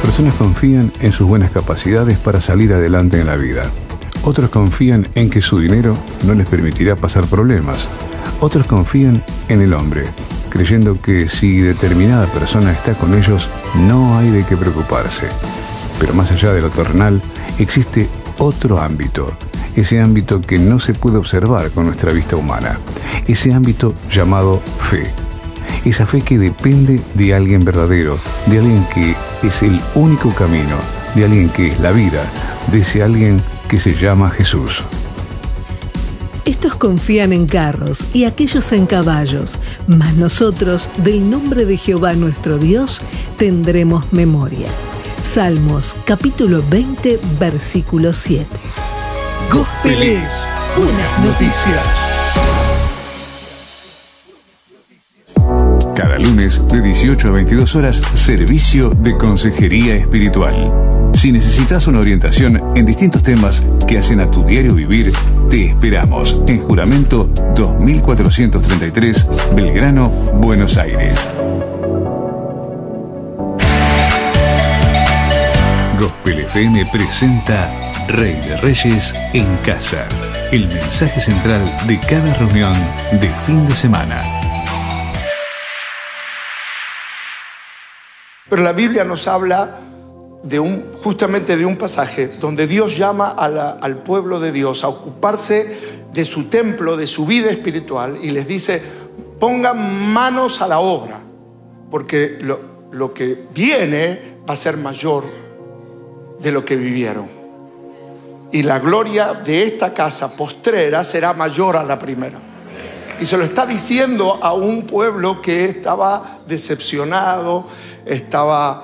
personas confían en sus buenas capacidades para salir adelante en la vida. Otros confían en que su dinero no les permitirá pasar problemas. Otros confían en el hombre, creyendo que si determinada persona está con ellos, no hay de qué preocuparse. Pero más allá de lo terrenal, existe otro ámbito. Ese ámbito que no se puede observar con nuestra vista humana. Ese ámbito llamado fe. Esa fe que depende de alguien verdadero, de alguien que es el único camino, de alguien que es la vida, de ese alguien que se llama Jesús. Estos confían en carros y aquellos en caballos, mas nosotros, del nombre de Jehová nuestro Dios, tendremos memoria. Salmos, capítulo 20, versículo 7. Gospelés, buenas noticias. Cada lunes de 18 a 22 horas, servicio de consejería espiritual. Si necesitas una orientación en distintos temas que hacen a tu diario vivir, te esperamos en Juramento 2433, Belgrano, Buenos Aires. Gospel FM presenta Rey de Reyes en Casa, el mensaje central de cada reunión de fin de semana. Pero la Biblia nos habla justamente de un pasaje donde Dios llama al pueblo de Dios a ocuparse de su templo, de su vida espiritual, y les dice: pongan manos a la obra, porque lo que viene va a ser mayor de lo que vivieron. Y la gloria de esta casa postrera será mayor a la primera. Y se lo está diciendo a un pueblo que estaba decepcionado, estaba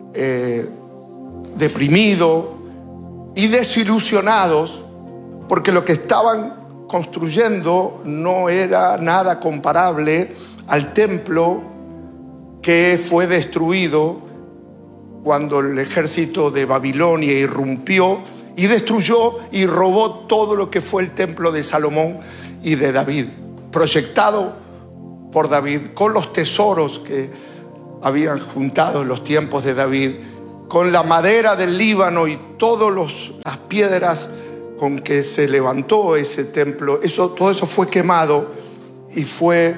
deprimido y desilusionados, porque lo que estaban construyendo no era nada comparable al templo que fue destruido cuando el ejército de Babilonia irrumpió y destruyó y robó todo lo que fue el templo de Salomón y de David, proyectado por David, con los tesoros que habían juntado en los tiempos de David, con la madera del Líbano y todas las piedras con que se levantó ese templo. Todo eso fue quemado y fue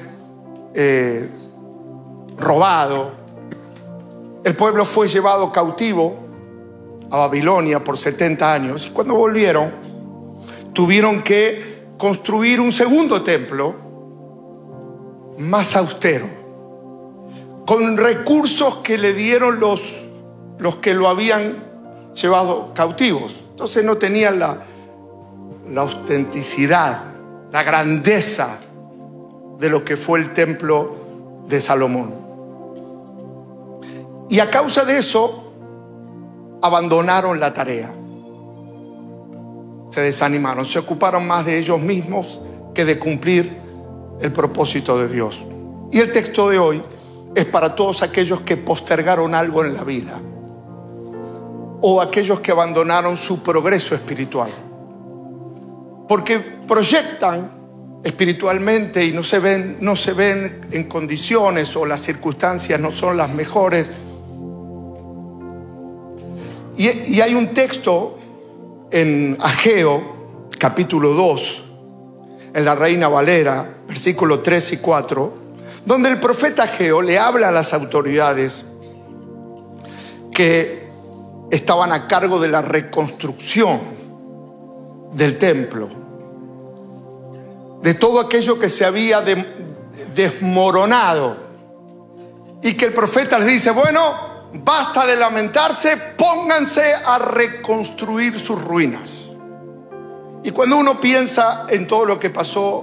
robado. El pueblo fue llevado cautivo a Babilonia por 70 años. Y cuando volvieron, tuvieron que construir un segundo templo más austero, con recursos que le dieron los que lo habían llevado cautivos. Entonces no tenían la autenticidad, la grandeza de lo que fue el templo de Salomón. Y a causa de eso, abandonaron la tarea. Se desanimaron, se ocuparon más de ellos mismos que de cumplir el propósito de Dios. Y el texto de hoy es para todos aquellos que postergaron algo en la vida, o aquellos que abandonaron su progreso espiritual, porque proyectan espiritualmente y no se ven en condiciones, o las circunstancias no son las mejores. Y hay un texto en Ageo, capítulo 2, en la Reina Valera, versículos 3 y 4, donde el profeta Ageo le habla a las autoridades que estaban a cargo de la reconstrucción del templo, de todo aquello que se había desmoronado, y que el profeta les dice: bueno, basta de lamentarse, pónganse a reconstruir sus ruinas. Y cuando uno piensa en todo lo que pasó,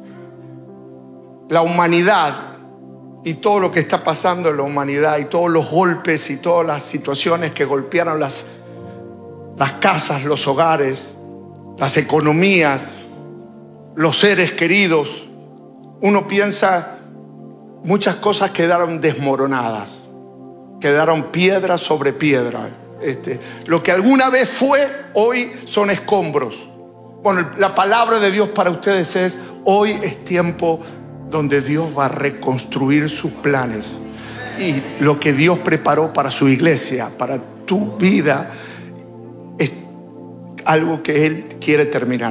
la humanidad, y todo lo que está pasando en la humanidad, y todos los golpes y todas las situaciones que golpearon las casas, los hogares, las economías, los seres queridos, uno piensa, muchas cosas quedaron desmoronadas, quedaron piedra sobre piedra. Lo que alguna vez fue, hoy son escombros. Bueno, la palabra de Dios para ustedes es: hoy es tiempo donde Dios va a reconstruir sus planes y lo que Dios preparó para su iglesia, para tu vida es algo que Él quiere terminar.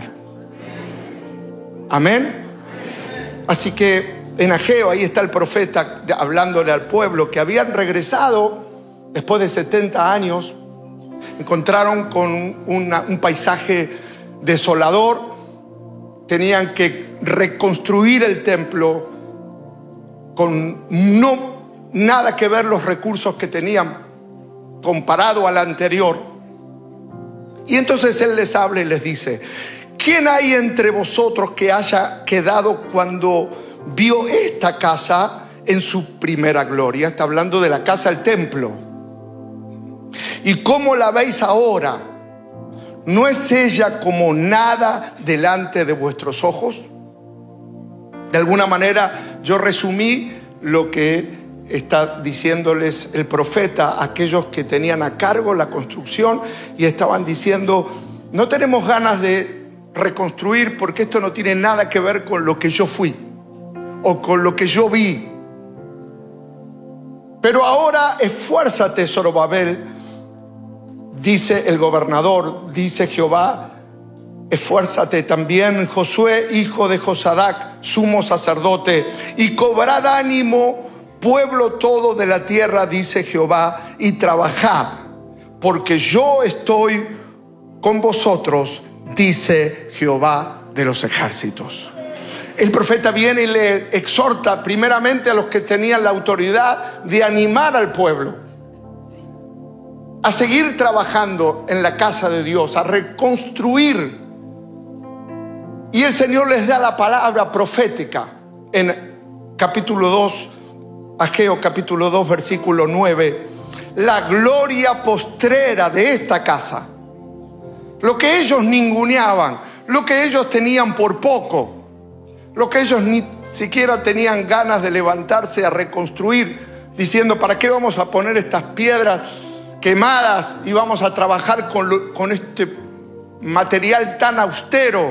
Amén. Así que en Ageo, ahí está el profeta hablándole al pueblo que habían regresado después de 70 años. Encontraron con un paisaje desolador. Tenían que reconstruir el templo con nada que ver los recursos que tenían comparado al anterior. Y entonces Él les habla y les dice: ¿quién hay entre vosotros que haya quedado cuando vio esta casa en su primera gloria? Está hablando de la casa del templo. ¿Y cómo la veis ahora? ¿No es ella como nada delante de vuestros ojos? De alguna manera yo resumí lo que está diciéndoles el profeta a aquellos que tenían a cargo la construcción y estaban diciendo: no tenemos ganas de reconstruir porque esto no tiene nada que ver con lo que yo fui o con lo que yo vi. Pero ahora esfuérzate, Zorobabel, dice el gobernador, dice Jehová, esfuérzate también, Josué, hijo de Josadac, sumo sacerdote, y cobrad ánimo, pueblo todo de la tierra, dice Jehová, y trabajad, porque yo estoy con vosotros, dice Jehová de los ejércitos. El profeta viene y le exhorta primeramente a los que tenían la autoridad de animar al pueblo a seguir trabajando en la casa de Dios, a reconstruir. Y el Señor les da la palabra profética en capítulo 2, Ageo capítulo 2, versículo 9. La gloria postrera de esta casa, lo que ellos ninguneaban, lo que ellos tenían por poco, lo que ellos ni siquiera tenían ganas de levantarse a reconstruir, diciendo: ¿para qué vamos a poner estas piedras quemadas y vamos a trabajar con este material tan austero?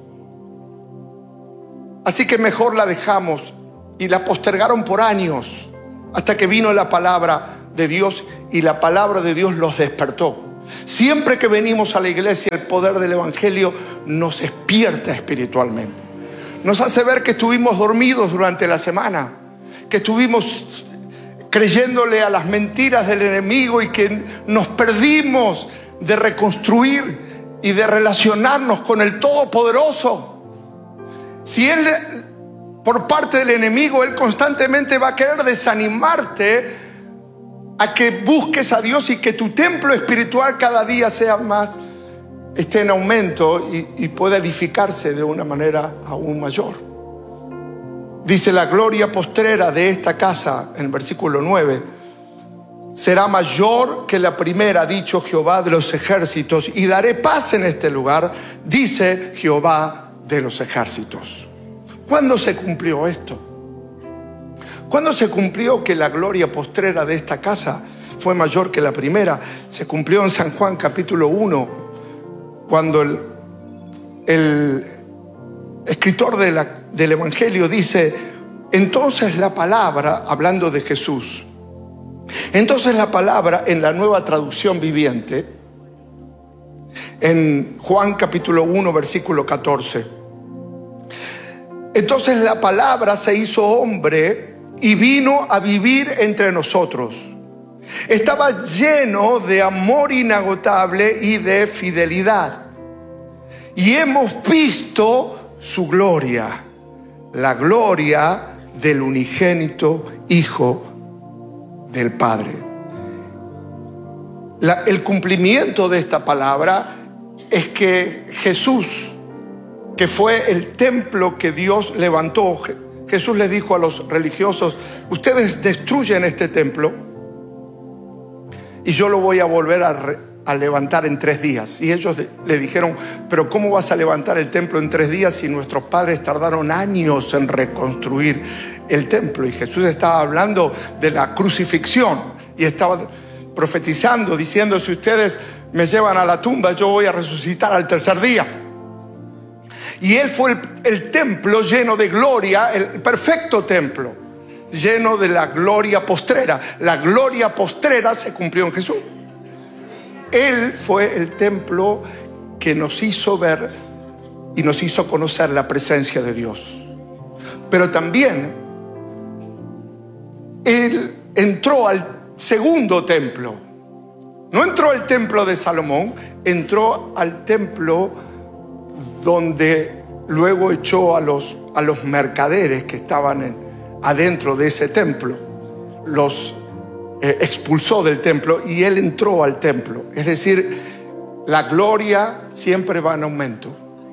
Así que mejor la dejamos. Y la postergaron por años hasta que vino la palabra de Dios, y la palabra de Dios los despertó. Siempre que venimos a la iglesia, el poder del evangelio nos despierta espiritualmente. Nos hace ver que estuvimos dormidos durante la semana, que estuvimos creyéndole a las mentiras del enemigo y que nos perdimos de reconstruir y de relacionarnos con el Todopoderoso. Si Él, por parte del enemigo, Él constantemente va a querer desanimarte a que busques a Dios y que tu templo espiritual cada día sea más, esté en aumento y pueda edificarse de una manera aún mayor. Dice: la gloria postrera de esta casa, en el versículo 9, será mayor que la primera, ha dicho Jehová de los ejércitos, y daré paz en este lugar, dice Jehová de los ejércitos. ¿Cuándo se cumplió esto? ¿Cuándo se cumplió que la gloria postrera de esta casa fue mayor que la primera? Se cumplió en San Juan capítulo 1, cuando el escritor del Evangelio dice: entonces la palabra, hablando de Jesús, entonces la palabra, en la Nueva Traducción Viviente, en Juan capítulo 1, versículo 14, entonces la palabra se hizo hombre y vino a vivir entre nosotros. Estaba lleno de amor inagotable y de fidelidad. Y hemos visto su gloria, la gloria del unigénito Hijo del Padre. El cumplimiento de esta palabra es que Jesús, que fue el templo que Dios levantó, Jesús les dijo a los religiosos: ustedes destruyen este templo y yo lo voy a volver a levantar en 3 días. Y ellos le dijeron: pero ¿cómo vas a levantar el templo en 3 días si nuestros padres tardaron años en reconstruir el templo? Y Jesús estaba hablando de la crucifixión y estaba profetizando, diciendo: si ustedes me llevan a la tumba, yo voy a resucitar al 3er día. Y Él fue el templo lleno de gloria, el perfecto templo, lleno de la gloria postrera. La gloria postrera se cumplió en Jesús. Él fue el templo que nos hizo ver y nos hizo conocer la presencia de Dios. Pero también Él entró al segundo templo. No entró al templo de Salomón, entró al templo donde luego echó a los mercaderes que estaban adentro de ese templo. Los expulsó del templo y Él entró al templo. Es decir, la gloria siempre va en aumento.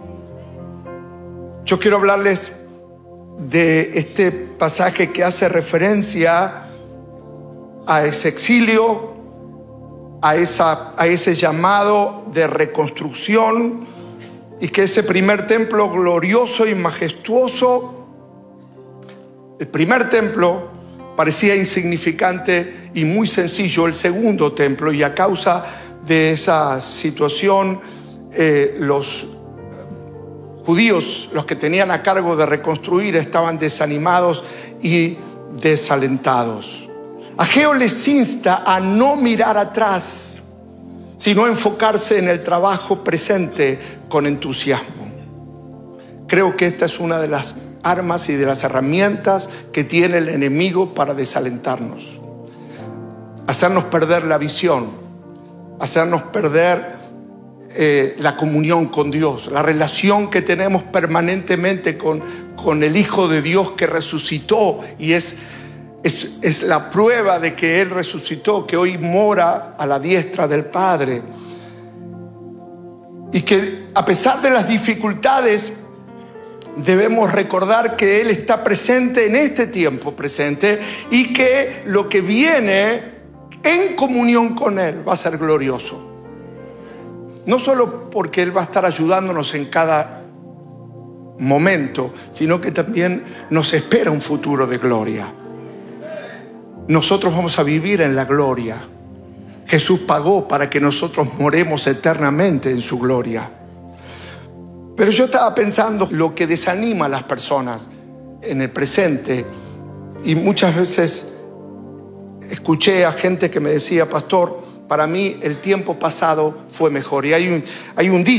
Yo quiero hablarles de este pasaje que hace referencia a ese exilio, a ese llamado de reconstrucción, y que ese primer templo glorioso y majestuoso, el primer templo parecía insignificante y muy sencillo el segundo templo, y a causa de esa situación los judíos, los que tenían a cargo de reconstruir, estaban desanimados y desalentados. Ageo les insta a no mirar atrás, sino enfocarse en el trabajo presente con entusiasmo. Creo que esta es una de las armas y de las herramientas que tiene el enemigo para desalentarnos, hacernos perder la visión, hacernos perder la comunión con Dios, la relación que tenemos permanentemente con el Hijo de Dios que resucitó y es la prueba de que Él resucitó, que hoy mora a la diestra del Padre, y que a pesar de las dificultades debemos recordar que Él está presente en este tiempo presente y que lo que viene en comunión con Él va a ser glorioso. No solo porque Él va a estar ayudándonos en cada momento, sino que también nos espera un futuro de gloria. Nosotros vamos a vivir en la gloria. Jesús pagó para que nosotros moremos eternamente en su gloria. Pero yo estaba pensando lo que desanima a las personas en el presente, y muchas veces escuché a gente que me decía: pastor, para mí el tiempo pasado fue mejor. Y hay un dicho